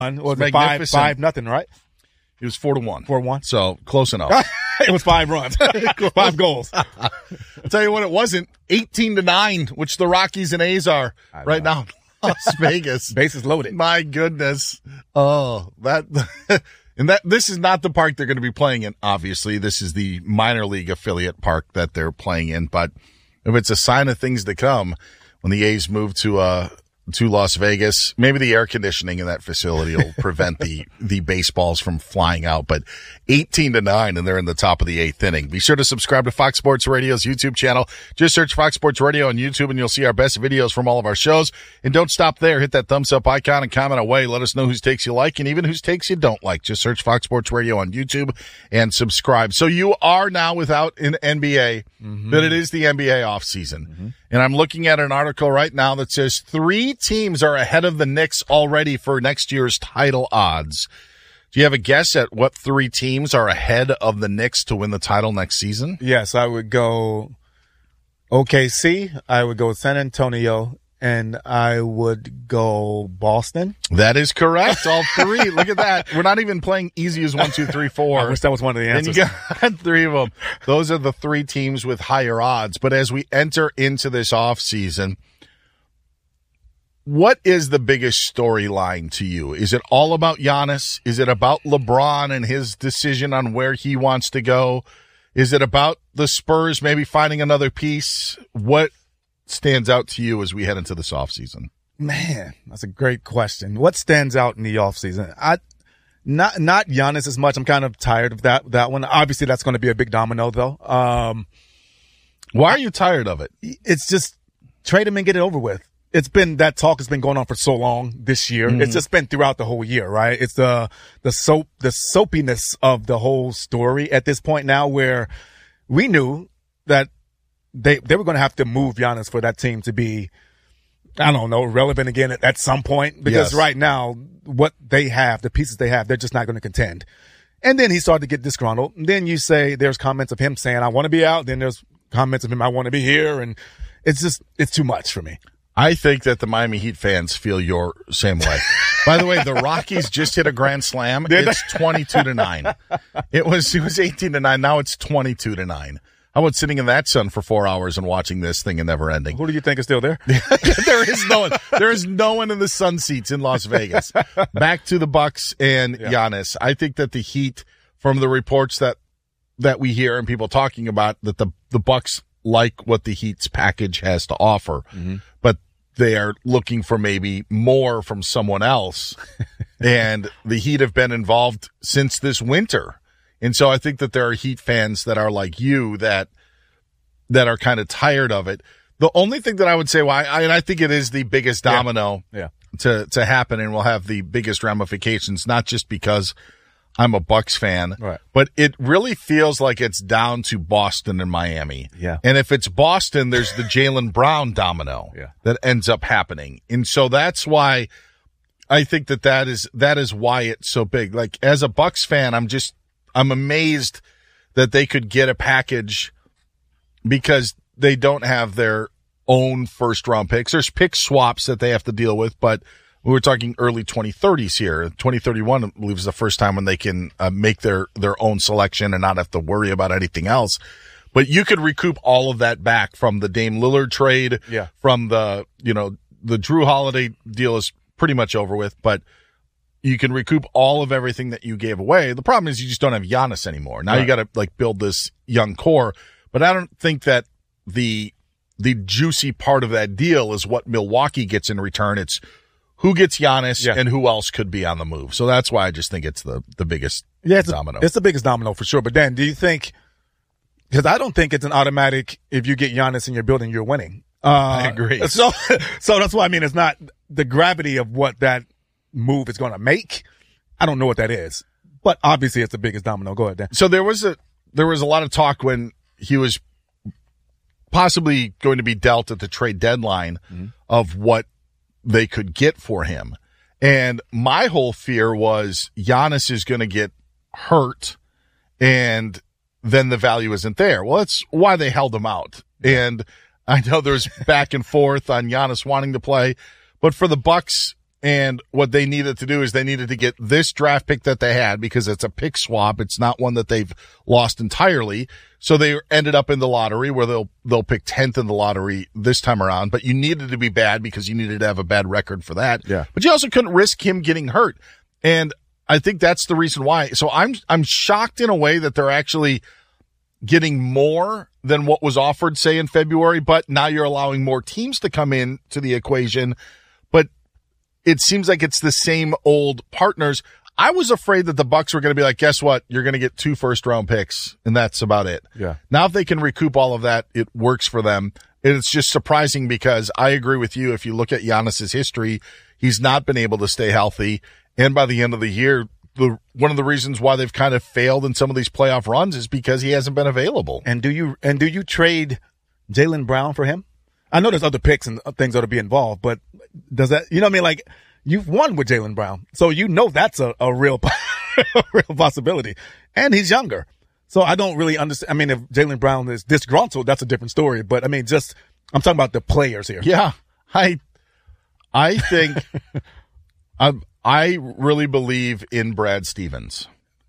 Was it 5-0, right? It was 4-1. 4-1. So close enough. It was 5 runs, 5 goals. I'll tell you what, it wasn't 18-9, which the Rockies and A's are right now. Las Vegas. Bases loaded. My goodness. Oh, this is not the park they're going to be playing in. Obviously, this is the minor league affiliate park that they're playing in. But if it's a sign of things to come, when the A's move to Las Vegas, maybe the air conditioning in that facility will prevent the baseballs from flying out. But 18-9, and they're in the top of the 8th inning. Be sure to subscribe to Fox Sports Radio's YouTube channel. Just search Fox Sports Radio on YouTube, and you'll see our best videos from all of our shows. And don't stop there. Hit that thumbs up icon and comment away. Let us know whose takes you like and even whose takes you don't like. Just search Fox Sports Radio on YouTube and subscribe. So you are now without an NBA, but it is the NBA offseason. And I'm looking at an article right now that says 3 teams are ahead of the Knicks already for next year's title odds. Do you have a guess at what 3 teams are ahead of the Knicks to win the title next season? Yes, I would go OKC, I would go San Antonio, and I would go Boston. That is correct. All 3. Look at that. We're not even playing easy as 1, 2, 3, 4. I wish that was one of the answers. And you got 3 of them. Those are the 3 teams with higher odds. But as we enter into this offseason, what is the biggest storyline to you? Is it all about Giannis? Is it about LeBron and his decision on where he wants to go? Is it about the Spurs maybe finding another piece? What stands out to you as we head into this offseason? Man, that's a great question. What stands out in the offseason? Not Giannis as much. I'm kind of tired of that one. Obviously, that's going to be a big domino, though. Why are you tired of it? It's just trade him and get it over with. That talk has been going on for so long this year. It's just been throughout the whole year, right? It's the soapiness of the whole story at this point now, where we knew that they were going to have to move Giannis for that team to be, I don't know, relevant again at some point, because right now what they have, the pieces they have, they're just not going to contend. And then he started to get disgruntled. And then you say there's comments of him saying, I want to be out. Then there's comments of him, I want to be here. And it's too much for me. I think that the Miami Heat fans feel your same way. By the way, the Rockies just hit a grand slam. It's 22-9. It was 18-9. Now it's 22-9. How about sitting in that sun for 4 hours and watching this thing and never ending? Who do you think is still there? There is no one. There is no one in the sun seats in Las Vegas. Back to the Bucks and Giannis. I think that the Heat, from the reports that we hear and people talking about, that the Bucks like what the Heat's package has to offer, but they are looking for maybe more from someone else. And the Heat have been involved since this winter. And so I think that there are Heat fans that are like you that are kind of tired of it. The only thing that I would say and I think it is the biggest domino to happen and will have the biggest ramifications, not just because I'm a Bucks fan, but it really feels like it's down to Boston and Miami. Yeah. And if it's Boston, there's the Jaylen Brown domino that ends up happening. And so that's why I think that is why it's so big. Like, as a Bucks fan, I'm amazed that they could get a package because they don't have their own first round picks. There's pick swaps that they have to deal with, but we were talking early 2030s here. 2031, I believe, is the first time when they can make their own selection and not have to worry about anything else. But you could recoup all of that back from the Dame Lillard trade, from the Drew Holiday deal is pretty much over with, but you can recoup all of everything that you gave away. The problem is you just don't have Giannis anymore. Now you got to build this young core, but I don't think that the juicy part of that deal is what Milwaukee gets in return. It's who gets Giannis and who else could be on the move. So that's why I just think it's the biggest domino. It's the biggest domino for sure. But then do you think, because I don't think it's an automatic, if you get Giannis in your building, you're winning. I agree. So that's why it's not the gravity of what that move is going to make. I don't know what that is, but obviously it's the biggest domino. Go ahead, Dan. So there was a lot of talk when he was possibly going to be dealt at the trade deadline of what they could get for him. And my whole fear was Giannis is going to get hurt and then the value isn't there. Well, that's why they held him out. And I know there's back and forth on Giannis wanting to play, but for the Bucks, And what they needed to do is they needed to get this draft pick that they had, because it's a pick swap. It's not one that they've lost entirely. So they ended up in the lottery where they'll pick 10th in the lottery this time around. But you needed to be bad because you needed to have a bad record for that. Yeah. But you also couldn't risk him getting hurt. And I think that's the reason why. So I'm shocked in a way that they're actually getting more than what was offered, say, in February. But now you're allowing more teams to come in to the equation. But it seems like it's the same old partners. I was afraid that the Bucks were going to be like, guess what? You're going to get 2 first-round picks, and that's about it. Yeah. Now, if they can recoup all of that, it works for them. And it's just surprising because I agree with you. If you look at Giannis's history, he's not been able to stay healthy. And by the end of the year, one of the reasons why they've kind of failed in some of these playoff runs is because he hasn't been available. And do you trade Jaylen Brown for him? I know there's other picks and things that will be involved, but does that, you know what I mean? Like, you've won with Jaylen Brown. So you know that's a real, a real possibility. And he's younger. So I don't really understand. I mean, if Jaylen Brown is disgruntled, that's a different story. But I mean, I'm talking about the players here. Yeah. I think, I really believe in Brad Stevens.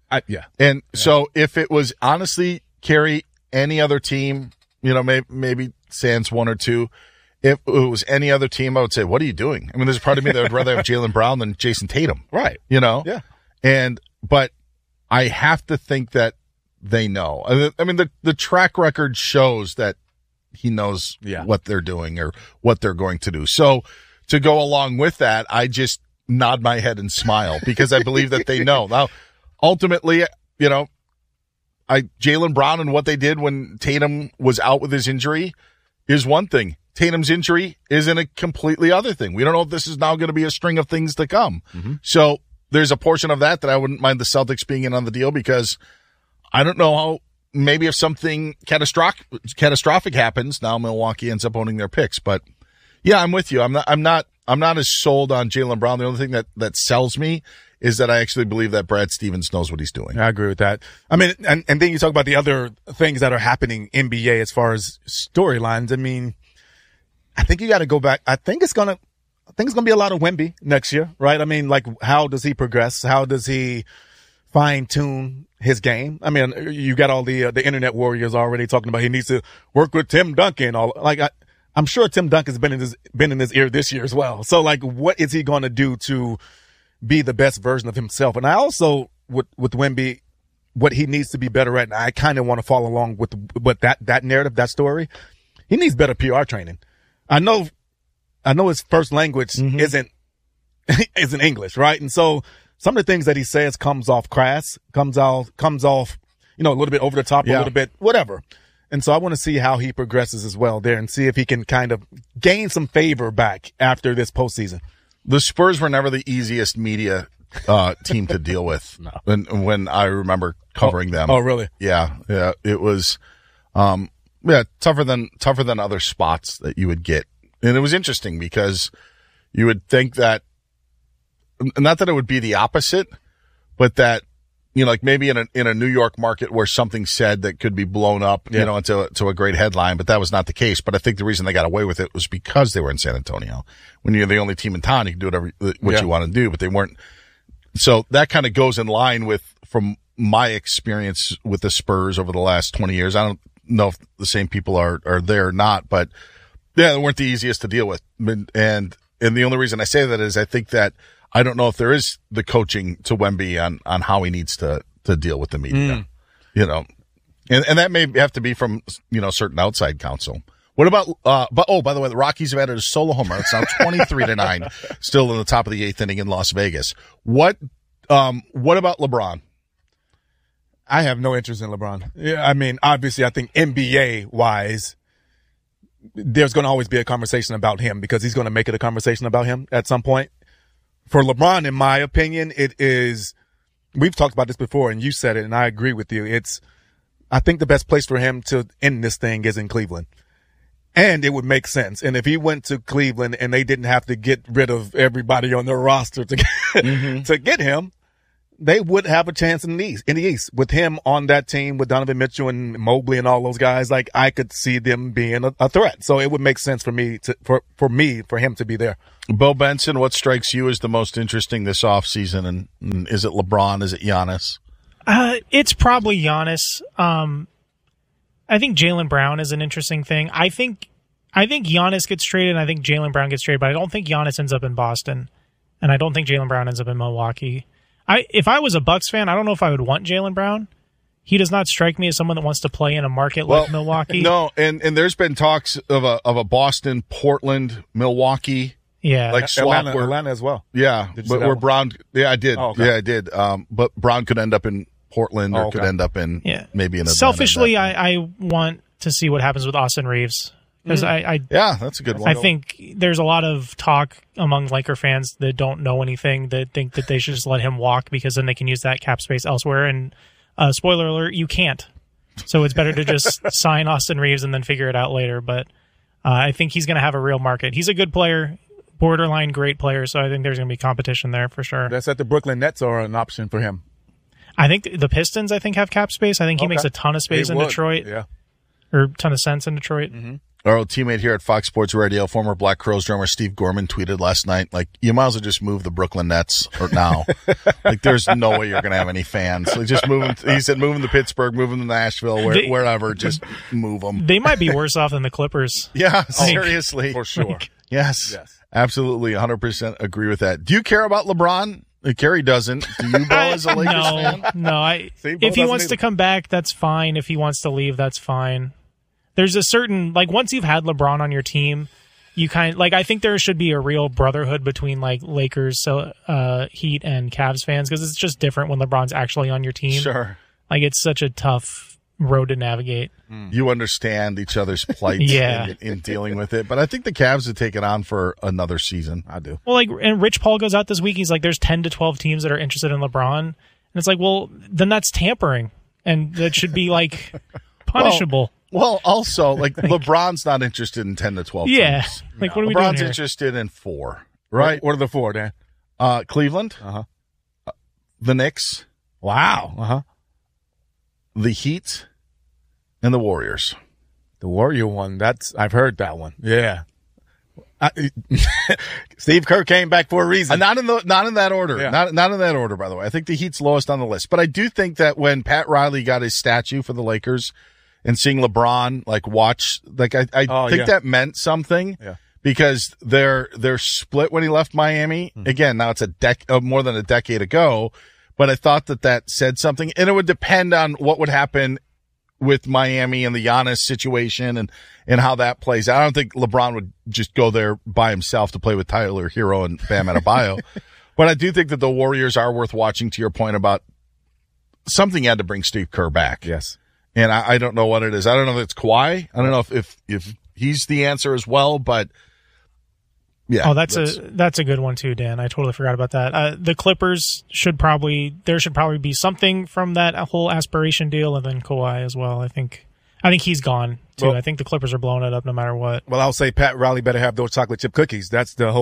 So if it was honestly, Kerry, any other team, you know, maybe sans 1 or 2, if it was any other team, I would say, what are you doing? I mean, there's a part of me that would rather have Jaylen Brown than Jason Tatum. Right. You know? Yeah. But I have to think that they know. I mean, the track record shows that he knows what they're doing or what they're going to do. So to go along with that, I just nod my head and smile because I believe that they know. Now, ultimately, you know, Jaylen Brown and what they did when Tatum was out with his injury is one thing. Tatum's injury is in a completely other thing. We don't know if this is now going to be a string of things to come. Mm-hmm. So there's a portion of that I wouldn't mind the Celtics being in on the deal because I don't know how, maybe if something catastrophic happens, now Milwaukee ends up owning their picks. But yeah, I'm with you. I'm not as sold on Jaylen Brown. The only thing that sells me is that I actually believe that Brad Stevens knows what he's doing. I agree with that. I mean, and then you talk about the other things that are happening in NBA as far as storylines. I mean, I think you got to go back. I think it's gonna be a lot of Wemby next year, right? I mean, like, how does he progress? How does he fine tune his game? I mean, you got all the internet warriors already talking about he needs to work with Tim Duncan. I'm sure Tim Duncan's been in his ear this year as well. So, like, what is he going to do to be the best version of himself? And I also, with Wemby, what he needs to be better at, and I kind of want to follow along with that narrative, that story. He needs better PR training. I know his first language isn't English, right? And so some of the things that he says comes off crass, comes off, you know, a little bit over the top, a little bit, whatever. And so I want to see how he progresses as well there and see if he can kind of gain some favor back after this postseason. The Spurs were never the easiest media team to deal with. No. When I remember covering them. Oh, really? Yeah. It was, tougher than other spots that you would get. And it was interesting because you would think that, not that it would be the opposite, but that, you know, like maybe in a New York market where something said that could be blown up, you know, into a great headline, but that was not the case. But I think the reason they got away with it was because they were in San Antonio. When you're the only team in town, you can do what you want to do, but they weren't. So that kind of goes in line from my experience with the Spurs over the last 20 years. I don't know if the same people are there or not, but yeah, they weren't the easiest to deal with. And the only reason I say that is I think that I don't know if there is the coaching to Wemby on how he needs to deal with the media, you know, and that may have to be from, you know, certain outside counsel. What about, by the way, the Rockies have added a solo homer. It's now 23-9, still in the top of the 8th inning in Las Vegas. What about LeBron? I have no interest in LeBron. Yeah, I mean, obviously, I think NBA wise, there's going to always be a conversation about him because he's going to make it a conversation about him at some point. For LeBron, in my opinion, it is, we've talked about this before and you said it and I agree with you. I think the best place for him to end this thing is in Cleveland. And it would make sense. And if he went to Cleveland and they didn't have to get rid of everybody on their roster to get him, they would have a chance in the East with him on that team with Donovan Mitchell and Mobley and all those guys. Like I could see them being a threat. So it would make sense for me for him to be there. Bo Benson, what strikes you as the most interesting this offseason? And is it LeBron? Is it Giannis? It's probably Giannis. I think Jaylen Brown is an interesting thing. I think Giannis gets traded, and I think Jaylen Brown gets traded, but I don't think Giannis ends up in Boston, and I don't think Jaylen Brown ends up in Milwaukee. If I was a Bucks fan, I don't know if I would want Jaylen Brown. He does not strike me as someone that wants to play in a market like Milwaukee. No, and there's been talks of a Boston, Portland, Milwaukee. Yeah, like swap Atlanta as well. Yeah, but where Brown, I did. Oh, okay. Yeah, I did. But Brown could end up in Portland or could end up in maybe in Atlanta. Selfishly, I want to see what happens with Austin Reeves because that's a good one. I think there's a lot of talk among Laker fans that don't know anything that think that they should just let him walk because then they can use that cap space elsewhere. And spoiler alert, you can't. So it's better to just sign Austin Reeves and then figure it out later. But I think he's going to have a real market. He's a good player. Borderline great player, so I think there's going to be competition there for sure. That's at the Brooklyn Nets are an option for him. I think the Pistons, have cap space. I think he makes a ton of space in Detroit. Yeah. Or a ton of sense in Detroit. Mm-hmm. Our old teammate here at Fox Sports Radio, former Black Crowes drummer Steve Gorman, tweeted last night, like, you might as well just move the Brooklyn Nets now. Like, there's no way you're going to have any fans. Like, just move them. He said, move them to Pittsburgh, move them to Nashville, wherever. Just move them. They might be worse off than the Clippers. Yeah, seriously. For sure. Yes. Absolutely, 100% agree with that. Do you care about LeBron? Kerry doesn't. Do you, Bo, as a Lakers fan? No. If he wants to come back, that's fine. If he wants to leave, that's fine. There's a certain, once you've had LeBron on your team, you I think there should be a real brotherhood between, Lakers, Heat, and Cavs fans, because it's just different when LeBron's actually on your team. Sure. It's such a tough road to navigate. You understand each other's plight in dealing with it. But I think the Cavs would take it on for another season. I do. Well, and Rich Paul goes out this week. He's like, there's 10 to 12 teams that are interested in LeBron. And it's like, well, then that's tampering. And that should be, punishable. Well, also, LeBron's not interested in 10 to 12 teams. Yeah. What are we doing LeBron's here? interested in 4, right? What are the 4, Dan? Cleveland. The Knicks. Wow. The Heat. And the Warriors. The Warrior one, I've heard that one. Yeah. Steve Kerr came back for a reason. Not in that order. Yeah. Not in that order, by the way. I think the Heat's lowest on the list. But I do think that when Pat Riley got his statue for the Lakers and seeing LeBron watch, I think that meant something. Yeah. Because they're split when he left Miami. Mm-hmm. Again, now it's more than a decade ago, but I thought that said something, and it would depend on what would happen with Miami and the Giannis situation and how that plays out. I don't think LeBron would just go there by himself to play with Tyler Hero and Bam Adebayo. But I do think that the Warriors are worth watching, to your point about something had to bring Steve Kerr back. Yes. And I don't know what it is. I don't know if it's Kawhi. I don't know if he's the answer as well, but yeah. Oh, that's a good one too, Dan. I totally forgot about that. The Clippers should probably be something from that whole aspiration deal, and then Kawhi as well. I think he's gone too. Well, I think the Clippers are blowing it up no matter what. Well, I'll say Pat Riley better have those chocolate chip cookies. That's the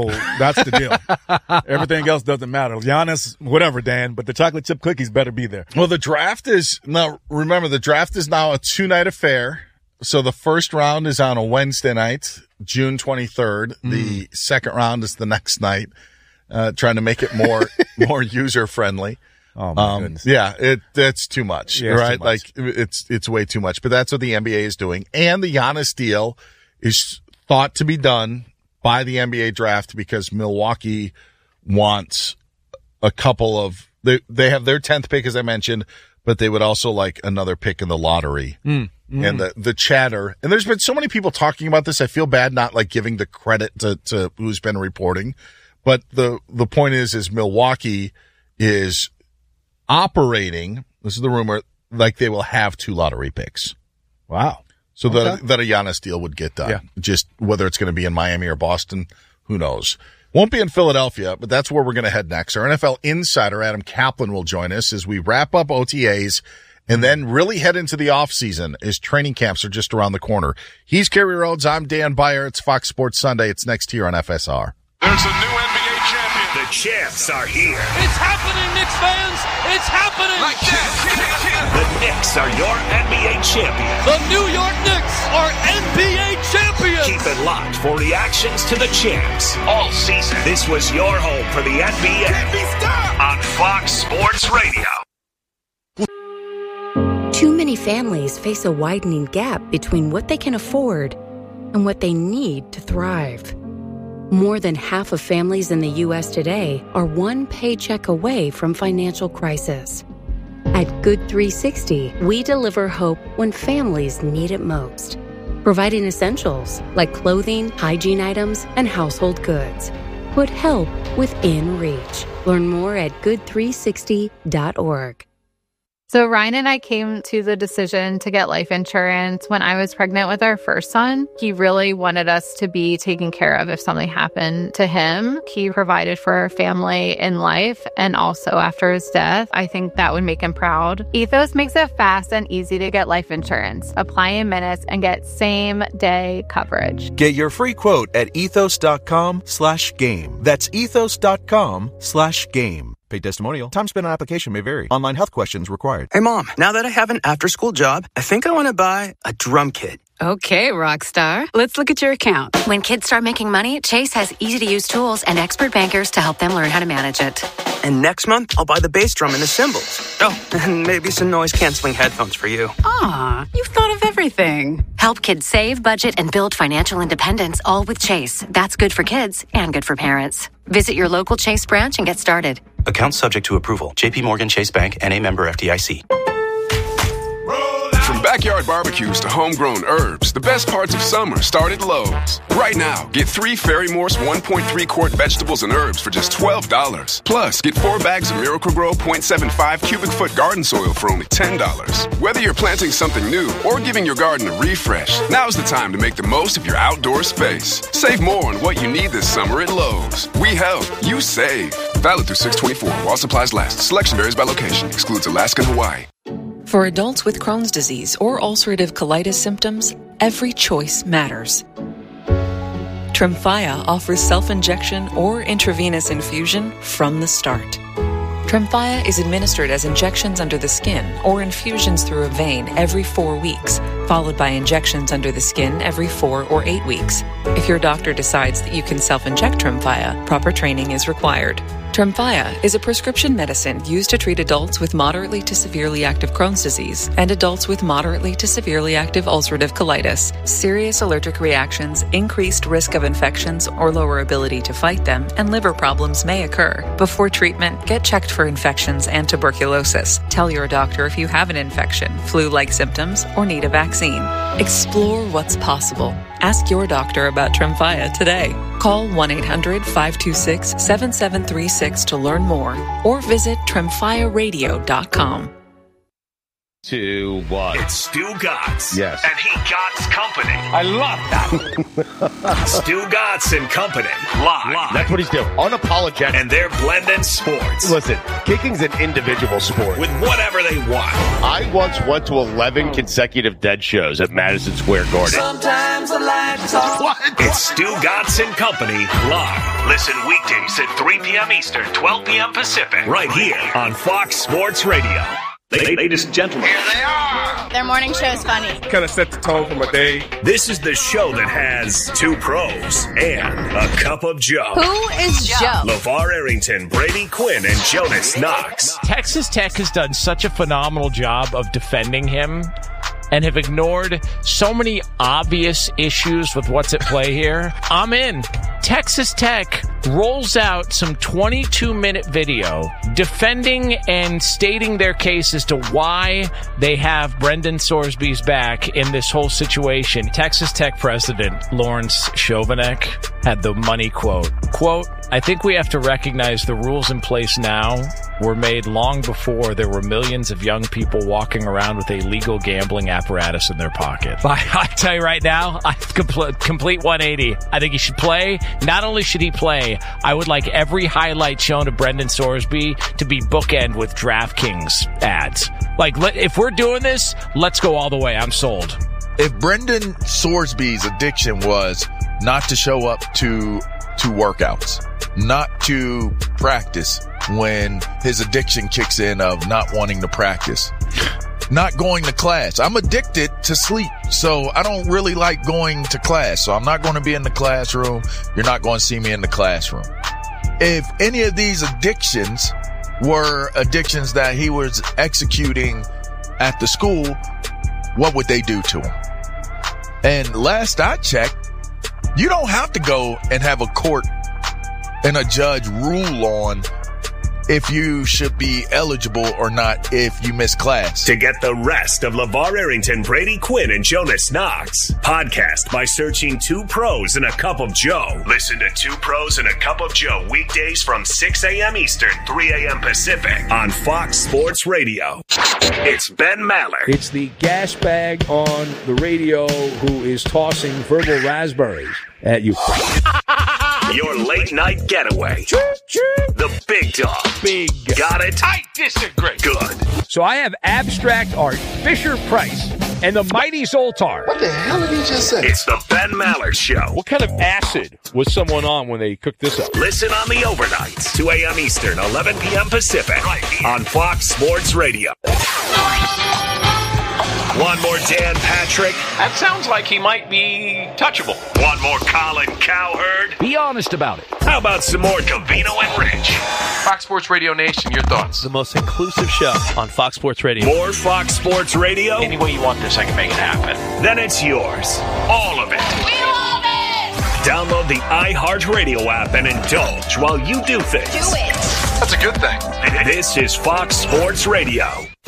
deal. Everything else doesn't matter. Giannis, whatever, Dan, but the chocolate chip cookies better be there. Well, the draft is now a 2-night affair. So the first round is on a Wednesday night, June 23rd. The second round is the next night, trying to make it more user friendly. Oh my goodness. Yeah, that's too much, right? Too much. It's way too much, but that's what the NBA is doing. And the Giannis deal is thought to be done by the NBA draft because Milwaukee wants a couple of, they have their 10th pick, as I mentioned, but they would also like another pick in the lottery. And the chatter, and there's been so many people talking about this. I feel bad not giving the credit to who's been reporting, but the point is Milwaukee is operating. This is the rumor, like they will have 2 lottery picks. Wow. So that a Giannis deal would get done. Yeah. Just whether it's going to be in Miami or Boston, who knows? Won't be in Philadelphia, but that's where we're going to head next. Our NFL insider, Adam Kaplan, will join us as we wrap up OTAs and then really head into the offseason as training camps are just around the corner. He's Kerry Rhodes. I'm Dan Beyer. It's Fox Sports Sunday. It's next here on FSR. There's a new NBA champion. The champs are here. It's happening, Knicks fans. It's happening! Like that. The Knicks are your NBA champions. The New York Knicks are NBA champions! Keep it locked for reactions to the champs all season. This was your home for the NBA. Can't be stopped! On Fox Sports Radio. Too many families face a widening gap between what they can afford and what they need to thrive. More than half of families in the U.S. today are one paycheck away from financial crisis. At Good 360, we deliver hope when families need it most, providing essentials like clothing, hygiene items, and household goods. Put help within reach. Learn more at good360.org. So Ryan and I came to the decision to get life insurance when I was pregnant with our first son. He really wanted us to be taken care of if something happened to him. He provided for our family in life and also after his death. I think that would make him proud. Ethos makes it fast and easy to get life insurance. Apply in minutes and get same-day coverage. Get your free quote at ethos.com/game. That's ethos.com/game. Paid testimonial. Time spent on application may vary. Online health questions required. Hey, Mom, now that I have an after-school job, I think I want to buy a drum kit. Okay, Rockstar. Let's look at your account. When kids start making money, Chase has easy-to-use tools and expert bankers to help them learn how to manage it. And next month, I'll buy the bass drum and the cymbals. Oh, and maybe some noise-canceling headphones for you. Aw, you've thought of everything. Help kids save, budget, and build financial independence, all with Chase. That's good for kids and good for parents. Visit your local Chase branch and get started. Account subject to approval. J.P. Morgan Chase Bank, N.A. member FDIC. From backyard barbecues to homegrown herbs, the best parts of summer start at Lowe's. Right now, get 3 Ferry Morse 1.3 quart vegetables and herbs for just $12. Plus, get 4 bags of Miracle-Gro 0.75 cubic foot garden soil for only $10. Whether you're planting something new or giving your garden a refresh, now's the time to make the most of your outdoor space. Save more on what you need this summer at Lowe's. We help, you save. Valid through 6/24 while supplies last. Selection varies by location. Excludes Alaska and Hawaii. For adults with Crohn's disease or ulcerative colitis symptoms, every choice matters. Tremfya offers self-injection or intravenous infusion from the start. Tremfya is administered as injections under the skin or infusions through a vein every 4 weeks, followed by injections under the skin every 4 or 8 weeks. If your doctor decides that you can self-inject Tremfya, proper training is required. Tremfya is a prescription medicine used to treat adults with moderately to severely active Crohn's disease and adults with moderately to severely active ulcerative colitis. Serious allergic reactions, increased risk of infections or lower ability to fight them, and liver problems may occur. Before treatment, get checked for infections and tuberculosis. Tell your doctor if you have an infection, flu-like symptoms, or need a vaccine. Explore what's possible. Ask your doctor about Tremfya today. Call 1-800-526-7736 to learn more or visit TremfyaRadio.com. 2, 1. It's Stu Gatz. Yes. And he Gatz Company. I love that. Stu Gatz and Company. Live. That's what he's doing. Unapologetic. And they're blending sports. Listen, kicking's an individual sport. With whatever they want. I once went to 11 consecutive dead shows at Madison Square Garden. Sometimes I like to talk. What? It's Stu Gatz and Company. Live. Listen weekdays at 3 p.m. Eastern, 12 p.m. Pacific. Right here on Fox Sports Radio. Ladies and gentlemen, Here they are. Their morning show is funny. Kind of set the tone for my day. This is the show that has 2 pros and a cup of Joe. Who is Joe? LeVar Arrington, Brady Quinn, and Jonas Knox. Texas Tech has done such a phenomenal job of defending him and have ignored so many obvious issues with what's at play here. I'm in. Texas Tech rolls out some 22-minute video defending and stating their case as to why they have Brendan Sorsby's back in this whole situation. Texas Tech president Lawrence Chovanec had the money quote. Quote, I think we have to recognize the rules in place now were made long before there were millions of young people walking around with a legal gambling apparatus in their pocket. I tell you right now, I complete 180. I think he should play. Not only should he play, I would like every highlight shown of Brendan Sorsby to be bookend with DraftKings ads. Like, if we're doing this, let's go all the way. I'm sold. If Brendan Sorsby's addiction was not to show up to workouts, not to practice, when his addiction kicks in of not wanting to practice. Not going to class. I'm addicted to sleep, so I don't really like going to class. So I'm not going to be in the classroom. You're not going to see me in the classroom. If any of these addictions were addictions that he was executing at the school, what would they do to him? And last I checked, you don't have to go and have a court and a judge rule on if you should be eligible or not if you miss class. To get the rest of LeVar Arrington, Brady Quinn, and Jonas Knox, podcast by searching 2 Pros and a Cup of Joe. Listen to 2 Pros and a Cup of Joe weekdays from 6 a.m. Eastern, 3 a.m. Pacific on Fox Sports Radio. It's Ben Maller. It's the gas bag on the radio who is tossing verbal raspberries at you. Your late night getaway. The big dog. Big. Got it? I disagree. Good. So I have abstract art, Fisher-Price, and the mighty Zoltar. What the hell did he just say? It's the Ben Maller Show. What kind of acid was someone on when they cooked this up? Listen on the overnights, 2 a.m. Eastern, 11 p.m. Pacific, right here on Fox Sports Radio. One more Dan Patrick. That sounds like he might be touchable. One more Colin Cowherd. Be honest about it. How about some more Covino and Rich? Fox Sports Radio Nation, your thoughts? The most inclusive show on Fox Sports Radio. More Fox Sports Radio? Any way you want this, I can make it happen. Then it's yours. All of it. We love it! Download the iHeartRadio app and indulge while you do things. Do it! That's a good thing. This is Fox Sports Radio.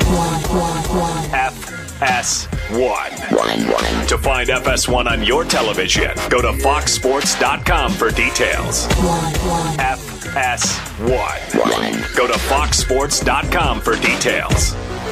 FS1. To find FS1 on your television, go to foxsports.com for details. FS1. Go to foxsports.com for details.